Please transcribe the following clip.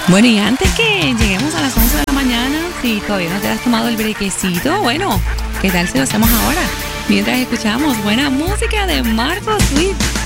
Bueno, y antes que lleguemos a las 11 de la mañana, si todavía no te has tomado el brequecito, bueno, ¿qué tal si lo hacemos ahora? Mientras escuchamos buena música de Marco Sweet.